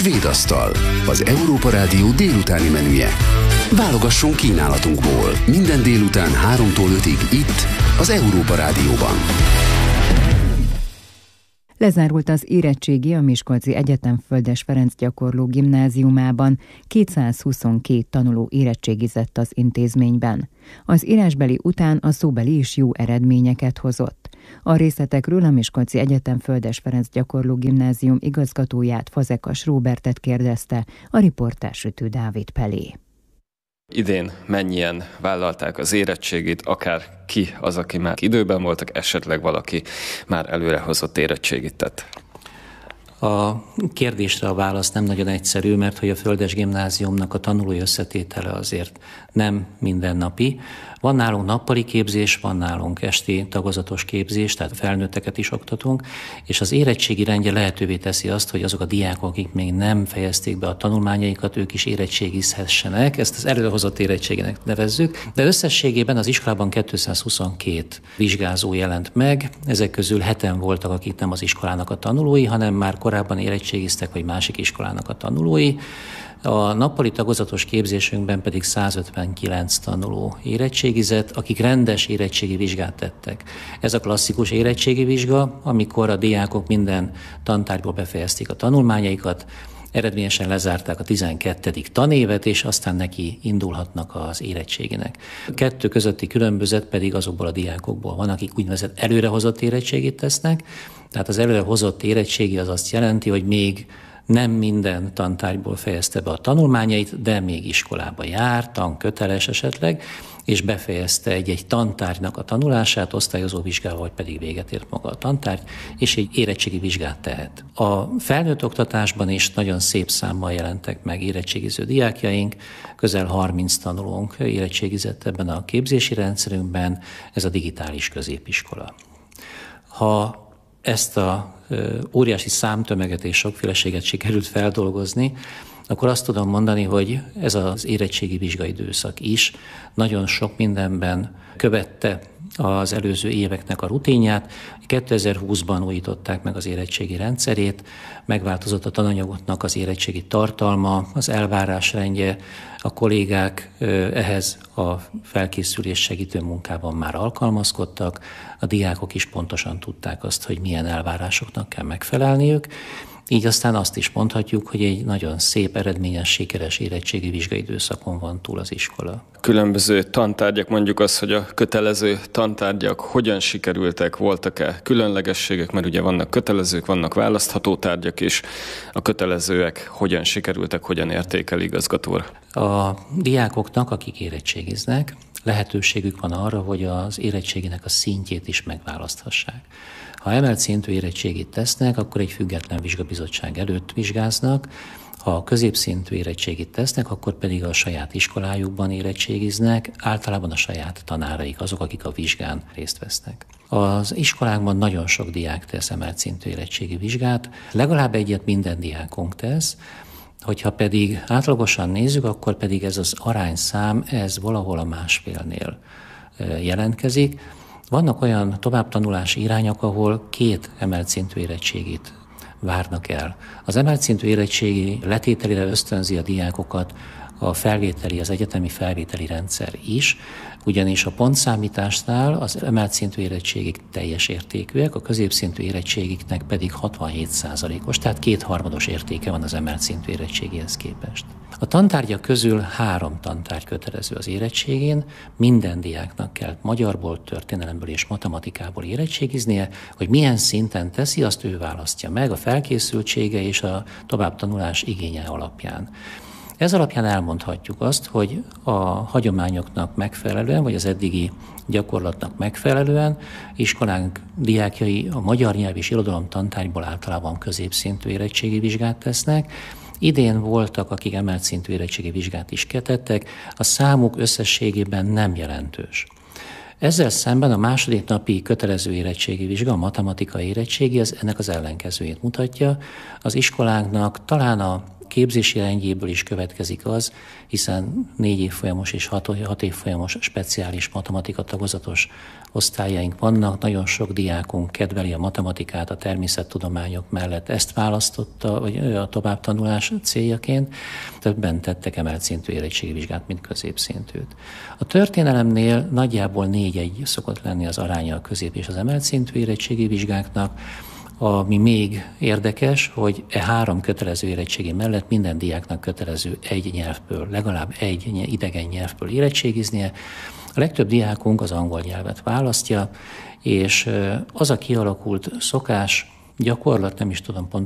Svédasztal, az Európa Rádió délutáni menüje. Válogasson kínálatunkból minden délután 3-tól 5-ig itt, az Európa Rádióban. Lezárult az érettségi a Miskolci Egyetem Földes Ferenc gyakorló gimnáziumában, 222 tanuló érettségizett az intézményben. Az írásbeli után a szóbeli is jó eredményeket hozott. A részletekről a Miskolci Egyetem Földes Ferenc gyakorló gimnázium igazgatóját, Fazekas Róbertet kérdezte a riporter Sütő Dávid Pelé. Idén mennyien vállalták az érettségit, akár ki az, aki már időben voltak, esetleg valaki már előrehozott érettségit tett? A kérdésre a válasz nem nagyon egyszerű, mert hogy a Földes Gimnáziumnak a tanulói összetétele azért nem mindennapi. Van nálunk nappali képzés, van nálunk esti tagozatos képzés, tehát felnőtteket is oktatunk, és az érettségi rendje lehetővé teszi azt, hogy azok a diákok, akik még nem fejezték be a tanulmányaikat, ők is érettségizhessenek, ezt az előrehozott érettségének nevezzük, de összességében az iskolában 222 vizsgázó jelent meg, ezek közül 7-en voltak, akik nem az iskolának a tanulói, hanem már korábban érettségiztek, vagy másik iskolának a tanulói. A nappali tagozatos képzésünkben pedig 159 tanuló érettségizett, akik rendes érettségi vizsgát tettek. Ez a klasszikus érettségi vizsga, amikor a diákok minden tantárgyból befejezték a tanulmányaikat, eredményesen lezárták a 12. tanévet, és aztán neki indulhatnak az érettségének. A kettő közötti különbözet pedig azokból a diákokból van, akik úgynevezett előrehozott érettségit tesznek. Tehát az előrehozott érettségi az azt jelenti, hogy még nem minden tantárgyból fejezte be a tanulmányait, de még iskolába jár, tanköteles esetleg, és befejezte egy tantárgynak a tanulását, osztályozó vizsgával, vagy pedig véget ért maga a tantárgy, és egy érettségi vizsgát tehet. A felnőtt oktatásban is nagyon szép számmal jelentek meg érettségiző diákjaink, közel 30 tanulónk érettségizett ebben a képzési rendszerünkben, ez a digitális középiskola. Ha ezt a óriási számtömeget és sokféleséget sikerült feldolgozni, akkor azt tudom mondani, hogy ez az érettségi vizsgai időszak is nagyon sok mindenben követte az előző éveknek a rutinját. 2020-ban újították meg az érettségi rendszerét, megváltozott a tananyagoknak az érettségi tartalma, az elvárásrendje, a kollégák ehhez a felkészülés segítő munkában már alkalmazkodtak, a diákok is pontosan tudták azt, hogy milyen elvárásoknak kell megfelelniük. Így aztán azt is mondhatjuk, hogy egy nagyon szép, eredményes, sikeres érettségi vizsgai időszakon van túl az iskola. Különböző tantárgyak, mondjuk az, hogy a kötelező tantárgyak hogyan sikerültek, voltak-e különlegességek, mert ugye vannak kötelezők, vannak választható tárgyak is. A kötelezőek hogyan sikerültek, hogyan értékel igazgató úr? A diákoknak, akik érettségiznek, lehetőségük van arra, hogy az érettségének a szintjét is megválaszthassák. Ha emelt szintű érettségit tesznek, akkor egy független vizsgabizottság előtt vizsgáznak, ha középszintű érettségit tesznek, akkor pedig a saját iskolájukban érettségiznek, általában a saját tanáraik, azok, akik a vizsgán részt vesznek. Az iskolákban nagyon sok diák tesz emelt szintű érettségi vizsgát, legalább egyet minden diákunk tesz, hogyha pedig átlagosan nézzük, akkor pedig ez az arányszám, ez valahol a 1,5-nél jelentkezik. Vannak olyan továbbtanulási irányok, ahol 2 emelt szintű érettségit várnak el. Az emelt szintű érettségi letételére ösztönzi a diákokat az egyetemi felvételi rendszer is, ugyanis a pontszámításnál az emelt szintű érettségik teljes értékűek, a középszintű érettségiknek pedig 67%-os, tehát 2/3 értéke van az emelt szintű érettségihez képest. A tantárgyak közül 3 tantárgy kötelező az érettségén, minden diáknak kell magyarból, történelemből és matematikából érettségiznie, hogy milyen szinten teszi, azt ő választja meg a felkészültsége és a továbbtanulás igénye alapján. Ez alapján elmondhatjuk azt, hogy a hagyományoknak megfelelően, vagy az eddigi gyakorlatnak megfelelően iskolánk diákjai a magyar nyelv és irodalom tantárgyból általában középszintű érettségi vizsgát tesznek. Idén voltak, akik emelt szintű érettségi vizsgát is tettek, a számuk összességében nem jelentős. Ezzel szemben a második napi kötelező érettségi vizsga, a matematika érettségi, ennek az ellenkezőjét mutatja. Az iskolánknak talán a képzési rendjéből is következik az, hiszen 4 évfolyamos és 6 évfolyamos speciális matematika tagozatos osztályaink vannak. Nagyon sok diákunk kedveli a matematikát, a természettudományok mellett ezt választotta, vagy a továbbtanulás céljaként. Többen tettek emelt szintű érettségivizsgát, mint középszintűt. A történelemnél nagyjából 4-1 szokott lenni az aránya a közép és az emelt szintű érettségivizsgáknak. Ami még érdekes, hogy 3 kötelező érettségi mellett minden diáknak kötelező egy nyelvből, legalább egy idegen nyelvből érettségiznie. A legtöbb diákunk az angol nyelvet választja, és az a kialakult szokás, gyakorlat, nem is tudom